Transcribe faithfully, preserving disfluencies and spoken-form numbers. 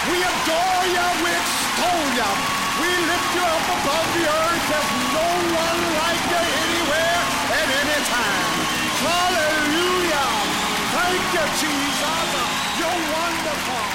We adore you. We extol you. We lift you up above the earth. There's no one like you anywhere at any time. Hallelujah. Thank you, Jesus. You're wonderful.